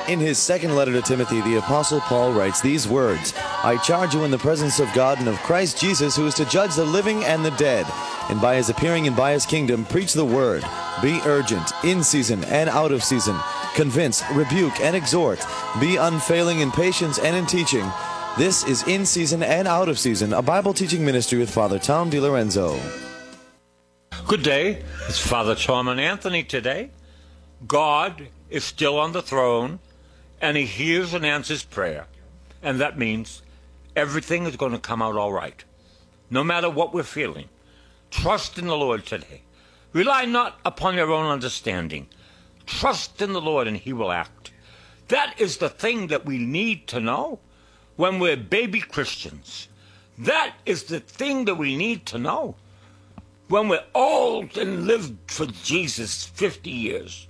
In his second letter to Timothy, the Apostle Paul writes these words, I charge you in the presence of God and of Christ Jesus, who is to judge the living and the dead, and by his appearing and by his kingdom, preach the word. Be urgent, in season and out of season. Convince, rebuke, and exhort. Be unfailing in patience and in teaching. This is In Season and Out of Season, a Bible teaching ministry with Father Tom DiLorenzo. Good day. It's Father Tom and Anthony today. God is still on the throne, and he hears and answers prayer. And that means everything is going to come out all right, no matter what we're feeling. Trust in the Lord today. Rely not upon your own understanding. Trust in the Lord, and he will act. That is the thing that we need to know when we're baby Christians. That is the thing that we need to know when we're old and lived for Jesus 50 years.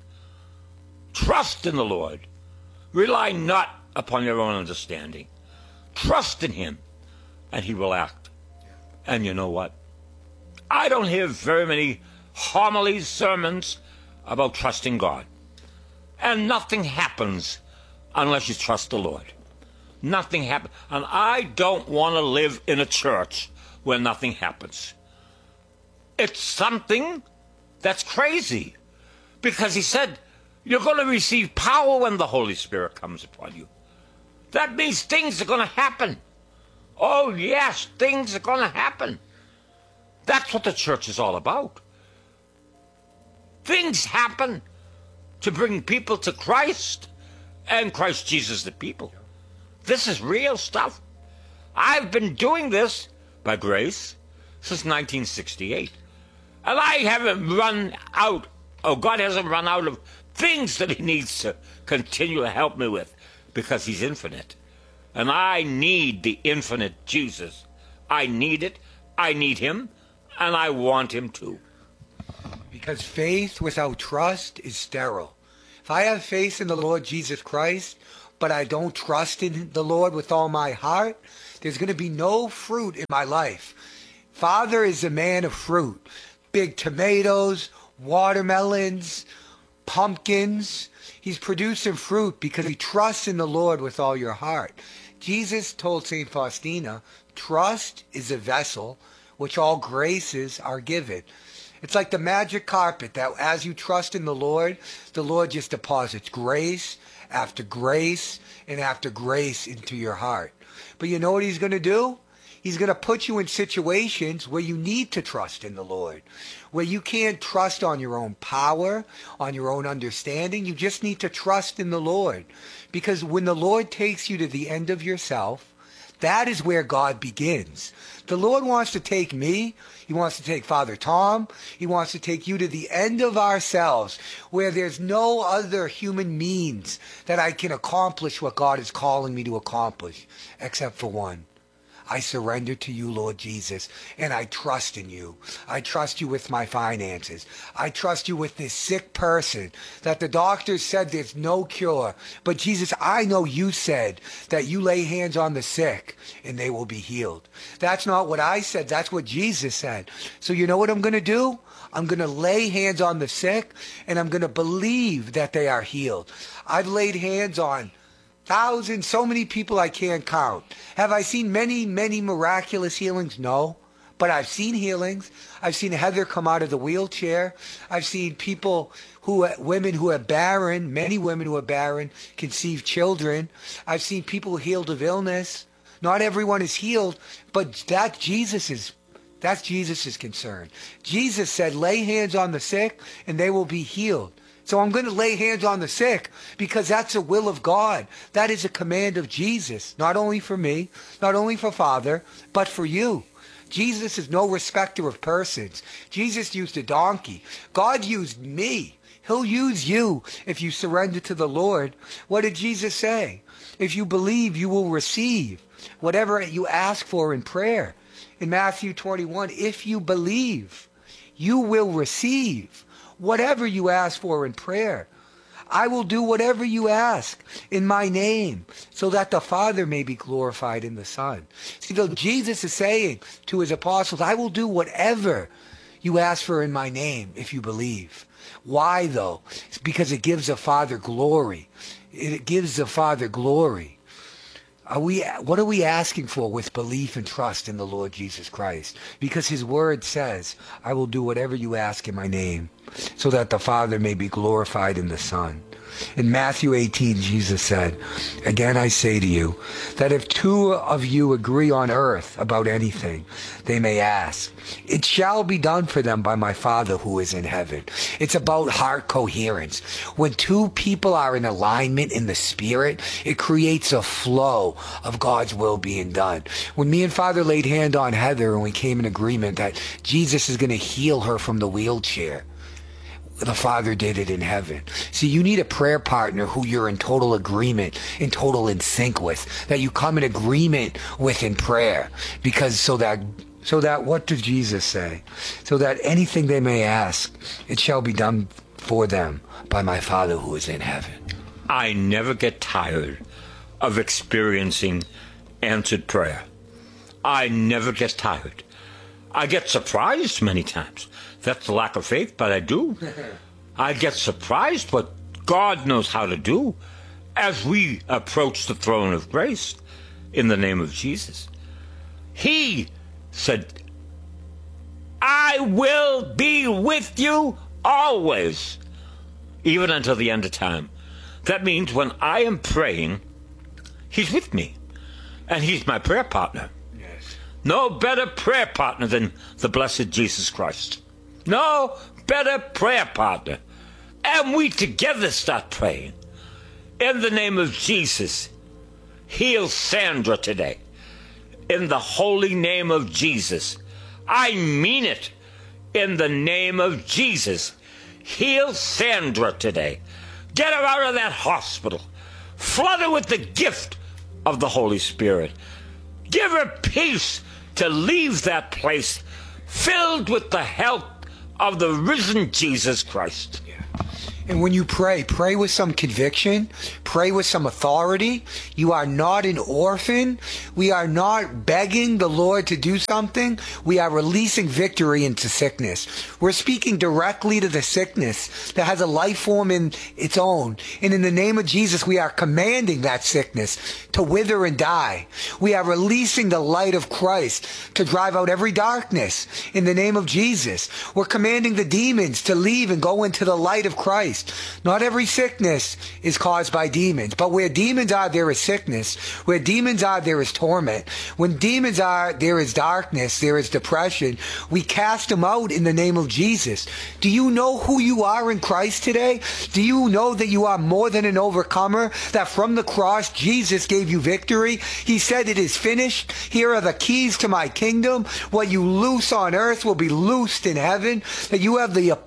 Trust in the Lord. Rely not upon your own understanding. Trust in him, and he will act. And you know what? I don't hear very many homilies, sermons about trusting God. And nothing happens unless you trust the Lord. Nothing happens. And I don't want to live in a church where nothing happens. It's something that's crazy. Because he said, you're going to receive power when the Holy Spirit comes upon you. That means things are going to happen. Oh, yes, things are going to happen. That's what the church is all about. Things happen to bring people to Christ and Christ Jesus the people. This is real stuff. I've been doing this by grace since 1968. And I haven't run out, God hasn't run out of things that he needs to continue to help me with, because he's infinite. And I need the infinite Jesus. I need it, I need him, and I want him too. Because faith without trust is sterile. If I have faith in the Lord Jesus Christ, but I don't trust in the Lord with all my heart, there's going to be no fruit in my life. Father is a man of fruit. Big tomatoes, watermelons, pumpkins. He's producing fruit because he trusts in the Lord with all your heart. Jesus told St. Faustina, trust is a vessel which all graces are given. It's like the magic carpet that as you trust in the Lord just deposits grace after grace and after grace into your heart. But you know what he's going to do? He's going to put you in situations where you need to trust in the Lord, where you can't trust on your own power, on your own understanding. You just need to trust in the Lord. Because when the Lord takes you to the end of yourself, that is where God begins. The Lord wants to take me. He wants to take Father Tom. He wants to take you to the end of ourselves, where there's no other human means that I can accomplish what God is calling me to accomplish, except for one. I surrender to you, Lord Jesus, and I trust in you. I trust you with my finances. I trust you with this sick person that the doctors said there's no cure. But Jesus, I know you said that you lay hands on the sick and they will be healed. That's not what I said. That's what Jesus said. So you know what I'm going to do? I'm going to lay hands on the sick and I'm going to believe that they are healed. I've laid hands on thousands, so many people I can't count. Have I seen many, many miraculous healings? No. But I've seen healings. I've seen Heather come out of the wheelchair. I've seen women who are barren, many women who are barren, conceive children. I've seen people healed of illness. Not everyone is healed, but that's Jesus' concern. Jesus said, lay hands on the sick and they will be healed. So I'm going to lay hands on the sick because that's the will of God. That is a command of Jesus, not only for me, not only for Father, but for you. Jesus is no respecter of persons. Jesus used a donkey. God used me. He'll use you if you surrender to the Lord. What did Jesus say? If you believe, you will receive whatever you ask for in prayer. In Matthew 21, if you believe, you will receive whatever you ask for in prayer. I will do whatever you ask in my name so that the Father may be glorified in the Son. See, Jesus is saying to his apostles, I will do whatever you ask for in my name if you believe. Why, though? It's because it gives the Father glory. It gives the Father glory. What are we asking for with belief and trust in the Lord Jesus Christ? Because his word says, I will do whatever you ask in my name, so that the Father may be glorified in the Son. In Matthew 18, Jesus said, again I say to you, that if two of you agree on earth about anything they may ask, it shall be done for them by my Father who is in heaven. It's about heart coherence. When two people are in alignment in the Spirit, it creates a flow of God's will being done. When me and Father laid hand on Heather and we came in agreement that Jesus is going to heal her from the wheelchair, the Father did it in heaven. See, you need a prayer partner who you're in total agreement, in sync with, that you come in agreement with in prayer. Because so that what does Jesus say? So that anything they may ask, it shall be done for them by my Father who is in heaven. I never get tired of experiencing answered prayer. I never get tired. I get surprised many times. That's the lack of faith, but I do. I get surprised what God knows how to do as we approach the throne of grace in the name of Jesus. He said, I will be with you always, even until the end of time. That means when I am praying, he's with me, and he's my prayer partner. Yes. No better prayer partner than the blessed Jesus Christ. No better prayer partner. And we together start praying. In the name of Jesus, heal Sandra today. In the holy name of Jesus. I mean it. In the name of Jesus, heal Sandra today. Get her out of that hospital. Flood her with the gift of the Holy Spirit. Give her peace to leave that place filled with the help of the risen Jesus Christ. And when you pray with some conviction, pray with some authority. You are not an orphan. We are not begging the Lord to do something. We are releasing victory into sickness. We're speaking directly to the sickness that has a life form in its own. And in the name of Jesus, we are commanding that sickness to wither and die. We are releasing the light of Christ to drive out every darkness in the name of Jesus. We're commanding the demons to leave and go into the light of Christ. Not every sickness is caused by demons, but where demons are, there is sickness. Where demons are, there is torment. When demons are, there is darkness, there is depression. We cast them out in the name of Jesus. Do you know who you are in Christ today? Do you know that you are more than an overcomer? That from the cross, Jesus gave you victory? He said, it is finished. Here are the keys to my kingdom. What you loose on earth will be loosed in heaven. That you have the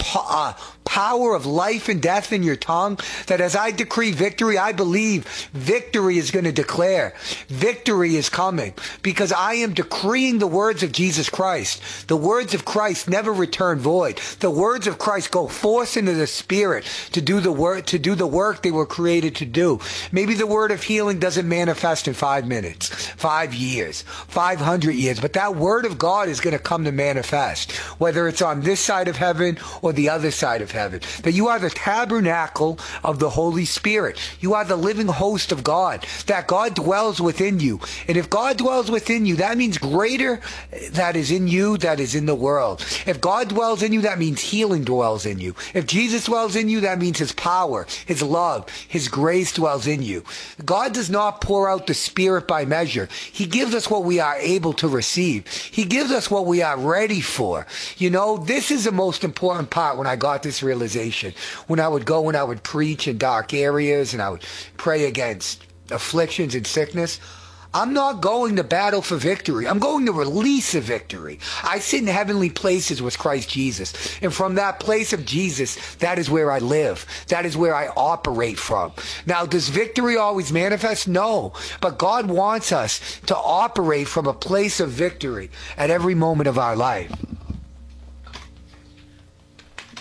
power of life and death in your tongue, that as I decree victory, I believe victory is going to declare. Victory is coming because I am decreeing the words of Jesus Christ. The words of Christ never return void. The words of Christ go forth into the Spirit to do the work they were created to do. Maybe the word of healing doesn't manifest in 5 minutes, 5 years, 500 years, but that word of God is going to come to manifest, whether it's on this side of heaven or the other side of heaven. That you are the tabernacle of the Holy Spirit. You are the living host of God. That God dwells within you. And if God dwells within you, that means greater that is in you that is in the world. If God dwells in you, that means healing dwells in you. If Jesus dwells in you, that means his power, his love, his grace dwells in you. God does not pour out the Spirit by measure. He gives us what we are able to receive. He gives us what we are ready for. You know, this is the most important part when I got this realization. When I would go and I would preach in dark areas and I would pray against afflictions and sickness, I'm not going to battle for victory. I'm going to release a victory. I sit in heavenly places with Christ Jesus. And from that place of Jesus, that is where I live. That is where I operate from. Now, does victory always manifest? No. But God wants us to operate from a place of victory at every moment of our life.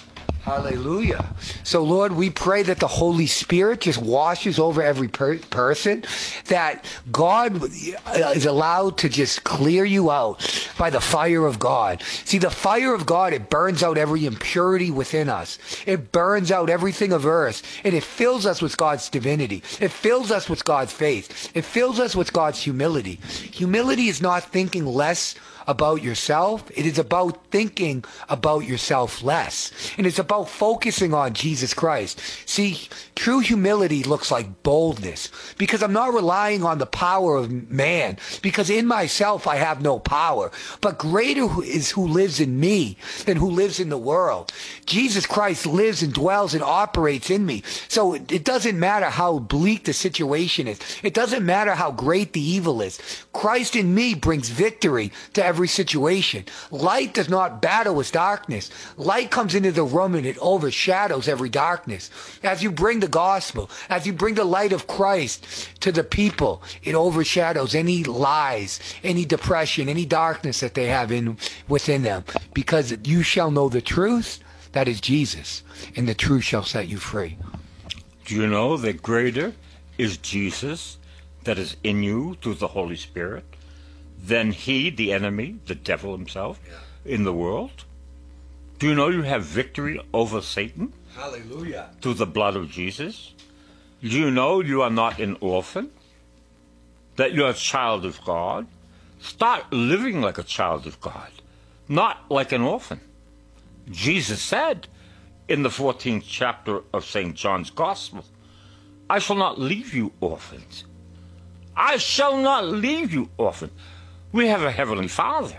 Hallelujah. So, Lord, we pray that the Holy Spirit just washes over every person, that God is allowed to just clear you out by the fire of God. See, the fire of God, it burns out every impurity within us. It burns out everything of earth, and it fills us with God's divinity. It fills us with God's faith. It fills us with God's humility. Humility is not thinking less about yourself. It is about thinking about yourself less. And it's about focusing on Jesus Christ. See, true humility looks like boldness, because I'm not relying on the power of man, because in myself I have no power. But greater is who lives in me than who lives in the world. Jesus Christ lives and dwells and operates in me. So it doesn't matter how bleak the situation is. It doesn't matter how great the evil is. Christ in me brings victory to every situation. Light does not battle with darkness. Light comes into the room and it overshadows every darkness. As you bring the gospel, as you bring the light of Christ to the people, it overshadows any lies, any depression, any darkness that they have within them. Because you shall know the truth, that is Jesus, and the truth shall set you free. Do you know that greater is Jesus that is in you through the Holy Spirit than he, the enemy, the devil himself, in the world? Do you know you have victory over Satan? Hallelujah. Through the blood of Jesus? Do you know you are not an orphan? That you're a child of God? Start living like a child of God, not like an orphan. Jesus said in the 14th chapter of St. John's Gospel, I shall not leave you orphans. I shall not leave you orphans. We have a Heavenly Father.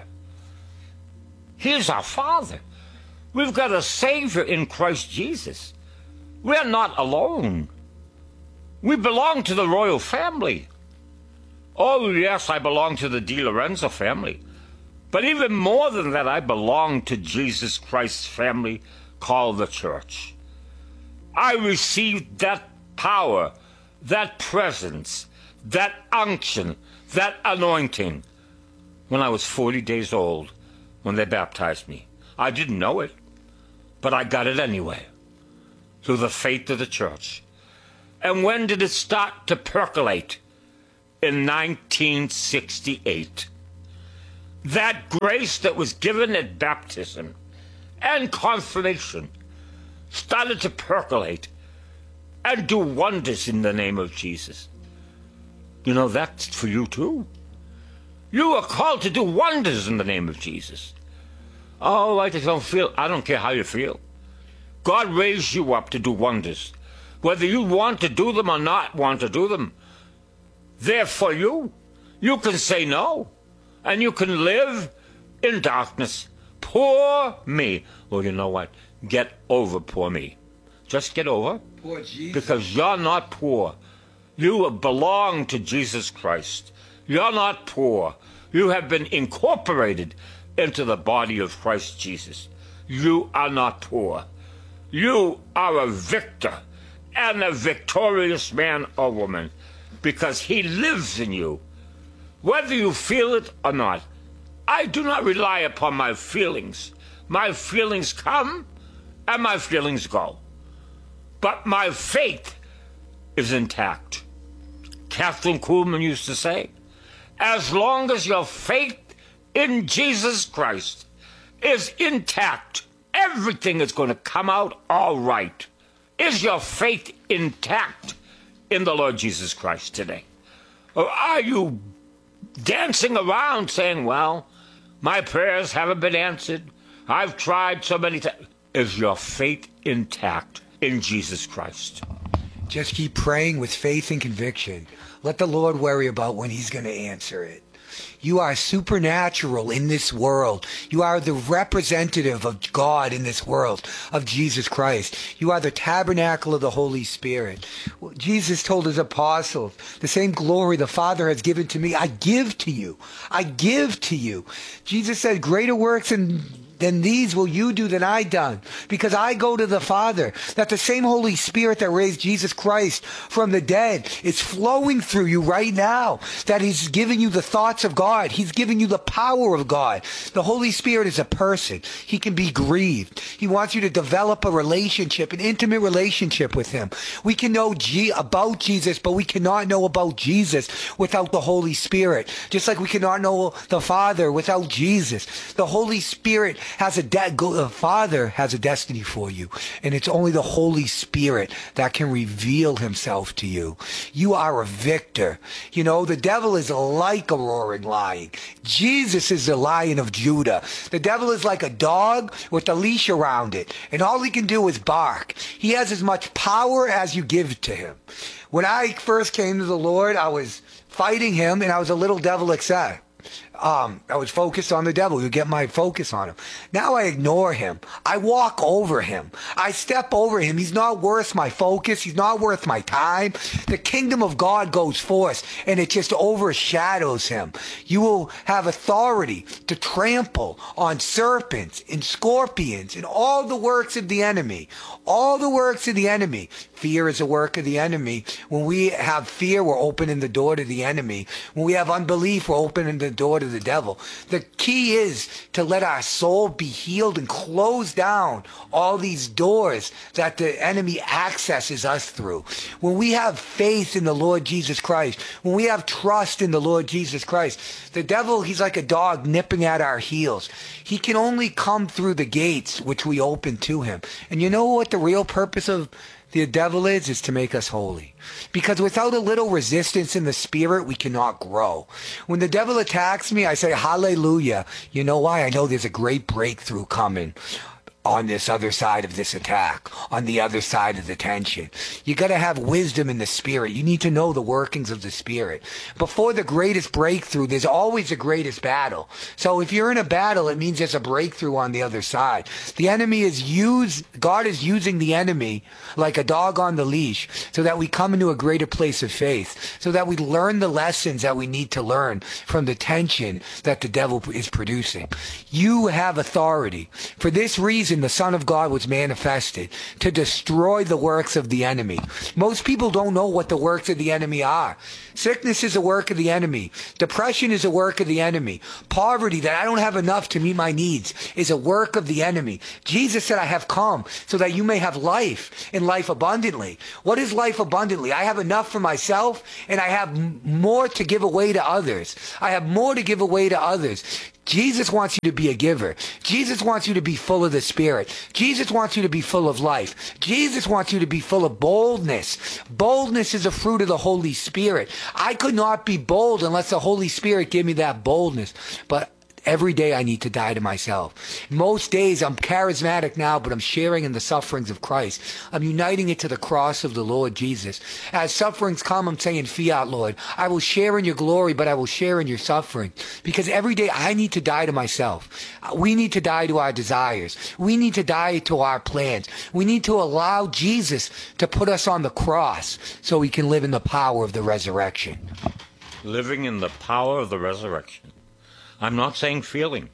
He is our Father. We've got a Savior in Christ Jesus. We're not alone. We belong to the royal family. Oh, yes, I belong to the Di Lorenzo family. But even more than that, I belong to Jesus Christ's family called the church. I received that power, that presence, that unction, that anointing when I was 40 days old, when they baptized me. I didn't know it, but I got it anyway, through the faith of the church. And when did it start to percolate? In 1968. That grace that was given at baptism and confirmation started to percolate and do wonders in the name of Jesus. You know, that's for you too. You are called to do wonders in the name of Jesus. Oh, I just don't feel, I don't care how you feel. God raised you up to do wonders. Whether you want to do them or not want to do them, they're for you. You can say no, and you can live in darkness. Poor me. Well, you know what? Get over poor me. Just get over. Poor Jesus. Because you're not poor. You belong to Jesus Christ. You're not poor. You have been incorporated into the body of Christ Jesus. You are not poor. You are a victor and a victorious man or woman because he lives in you. Whether you feel it or not, I do not rely upon my feelings. My feelings come and my feelings go. But my faith is intact. Catherine Kuhlman used to say, as long as your faith in Jesus Christ is intact, everything is going to come out all right. Is your faith intact in the Lord Jesus Christ today? Or are you dancing around saying, well, my prayers haven't been answered. I've tried so many times. Is your faith intact in Jesus Christ? Just keep praying with faith and conviction. Let the Lord worry about when he's going to answer it. You are supernatural in this world. You are the representative of God in this world, of Jesus Christ. You are the tabernacle of the Holy Spirit. Jesus told his apostles, the same glory the Father has given to me, I give to you. I give to you. Jesus said, greater works than than these will you do than I done, because I go to the Father. That the same Holy Spirit that raised Jesus Christ from the dead is flowing through you right now. That he's giving you the thoughts of God. He's giving you the power of God. The Holy Spirit is a person. He can be grieved. He wants you to develop a relationship, an intimate relationship with him. We can know about Jesus, but we cannot know about Jesus without the Holy Spirit. Just like we cannot know the Father without Jesus. The Holy Spirit has the Father has a destiny for you. And it's only the Holy Spirit that can reveal himself to you. You are a victor. You know, the devil is like a roaring lion. Jesus is the Lion of Judah. The devil is like a dog with a leash around it. And all he can do is bark. He has as much power as you give to him. When I first came to the Lord, I was fighting him, and I was a little devil excess. I was focused on the devil. You get my focus on him. Now I ignore him. I walk over him. I step over him. He's not worth my focus. He's not worth my time. The kingdom of God goes forth, and it just overshadows him. You will have authority to trample on serpents and scorpions and all the works of the enemy. All the works of the enemy. Fear is a work of the enemy. When we have fear, we're opening the door to the enemy. When we have unbelief, we're opening the door to the devil. The key is to let our soul be healed and close down all these doors that the enemy accesses us through. When we have faith in the Lord Jesus Christ, when we have trust in the Lord Jesus Christ, the devil, he's like a dog nipping at our heels. He can only come through the gates which we open to him. And you know what the real purpose of the devil is to make us holy. Because without a little resistance in the spirit, we cannot grow. When the devil attacks me, I say, hallelujah. You know why? I know there's a great breakthrough coming on this other side of this attack, on the other side of the tension. You got to have wisdom in the spirit. You need to know the workings of the spirit. Before the greatest breakthrough, there's always the greatest battle. So if you're in a battle, it means there's a breakthrough on the other side. The enemy God is using the enemy like a dog on the leash so that we come into a greater place of faith, so that we learn the lessons that we need to learn from the tension that the devil is producing. You have authority. For this reason, the Son of God was manifested to destroy the works of the enemy. Most people don't know what the works of the enemy are. Sickness is a work of the enemy. Depression is a work of the enemy. Poverty, that I don't have enough to meet my needs, is a work of the enemy. Jesus said, I have come so that you may have life and life abundantly. What is life abundantly? I have enough for myself, and I have more to give away to others. I have more to give away to others. Jesus wants you to be a giver. Jesus wants you to be full of the Spirit. Jesus wants you to be full of life. Jesus wants you to be full of boldness. Boldness is a fruit of the Holy Spirit. I could not be bold unless the Holy Spirit gave me that boldness. But every day I need to die to myself. Most days I'm charismatic now, but I'm sharing in the sufferings of Christ. I'm uniting it to the cross of the Lord Jesus. As sufferings come, I'm saying, Fiat, Lord. I will share in your glory, but I will share in your suffering. Because every day I need to die to myself. We need to die to our desires. We need to die to our plans. We need to allow Jesus to put us on the cross so we can live in the power of the resurrection. Living in the power of the resurrection. I'm not saying feeling.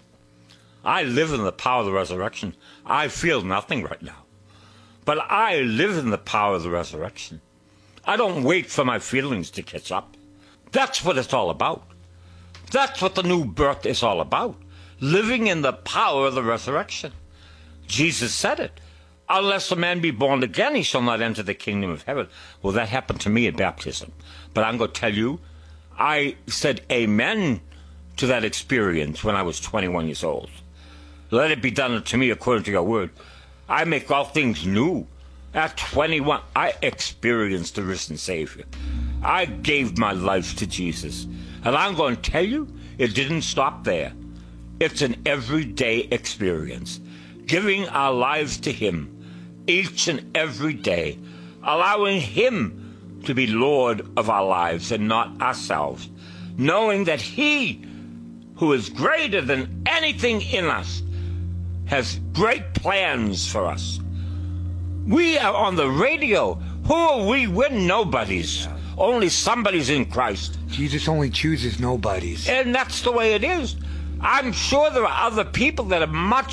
I live in the power of the resurrection. I feel nothing right now. But I live in the power of the resurrection. I don't wait for my feelings to catch up. That's what it's all about. That's what the new birth is all about. Living in the power of the resurrection. Jesus said it. Unless a man be born again, he shall not enter the kingdom of heaven. Well, that happened to me at baptism. But I'm going to tell you, I said amen to that experience when I was 21 years old. Let it be done unto me according to your word. I make all things new. At 21, I experienced the risen Savior. I gave my life to Jesus. And I'm going to tell you, it didn't stop there. It's an everyday experience. Giving our lives to Him each and every day. Allowing Him to be Lord of our lives and not ourselves. Knowing that He, who is greater than anything in us, has great plans for us. We are on the radio. Who are we? We're nobodies. Only somebody's in Christ. Jesus only chooses nobodies. And that's the way it is. I'm sure there are other people that are much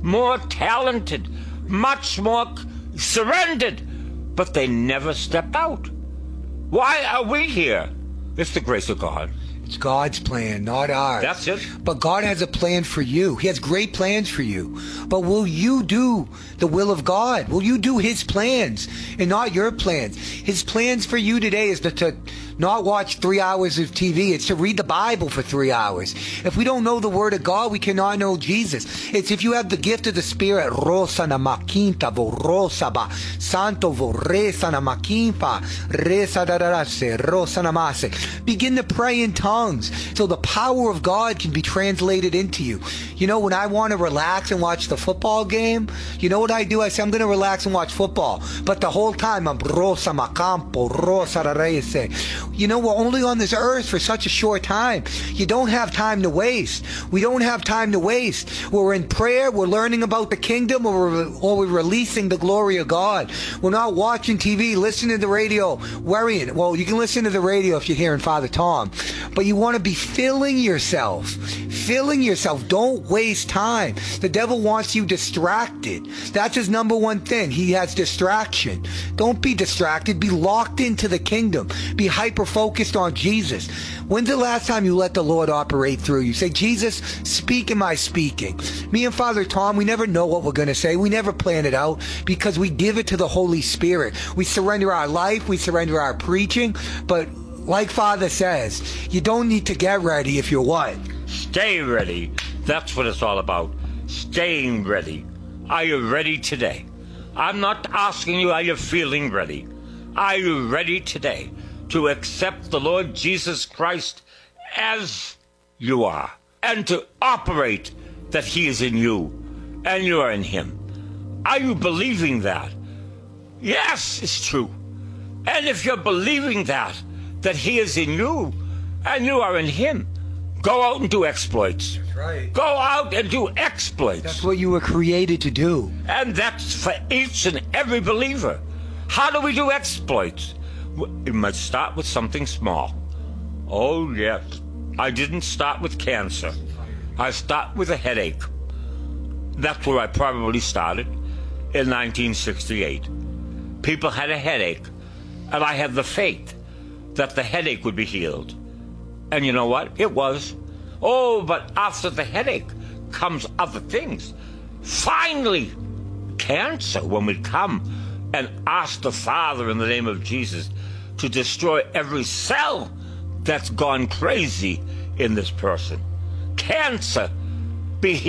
more talented, much more surrendered, but they never stepped out. Why are we here? It's the grace of God. It's God's plan, not ours. That's it. But God has a plan for you. He has great plans for you. But will you do the will of God? Will you do His plans and not your plans? His plans for you today is to not watch 3 hours of TV. It's to read the Bible for 3 hours. If we don't know the Word of God, we cannot know Jesus. It's if you have the gift of the Spirit, Rosana Makinta Vorosaba, Santo Voresana Makinfa, Resadarase, Rosana Mase. Begin to pray in tongues so the power of God can be translated into you. You know, when I want to relax and watch the football game, you know what I do? I say, I'm going to relax and watch football. But the whole time, I'm Rosa Macampo, Rosa Rarese. You know, we're only on this earth for such a short time. You don't have time to waste. We don't have time to waste. We're in prayer. We're learning about the kingdom, or we're releasing the glory of God. We're not watching TV, listening to the radio, worrying. Well, you can listen to the radio if you're hearing Father Tom. But you want to be filling yourself. Filling yourself. Don't waste time. The devil wants you distracted. That's his number one thing. He has distraction. Don't be distracted. Be locked into the kingdom. Be hyper-focused on Jesus. When's the last time you let the Lord operate through you? Say, Jesus, speak in my speaking. Me and Father Tom, we never know what we're going to say. We never plan it out because we give it to the Holy Spirit. We surrender our life. We surrender our preaching. But like Father says, you don't need to get ready if you're what? Stay ready. That's what it's all about. Staying ready. Are you ready today? I'm not asking you, are you feeling ready? Are you ready today to accept the Lord Jesus Christ as you are and to operate that He is in you and you are in Him? Are you believing that? Yes, it's true. And if you're believing that He is in you and you are in Him, go out and do exploits. That's right. Go out and do exploits. That's what you were created to do. And that's for each and every believer. How do we do exploits? You must start with something small. Oh, yes. I didn't start with cancer. I start with a headache. That's where I probably started in 1968. People had a headache, and I had the faith that the headache would be healed. And you know what? It was. Oh, but after the headache comes other things. Finally, cancer, when we come and ask the Father in the name of Jesus to destroy every cell that's gone crazy in this person. Cancer, be healed.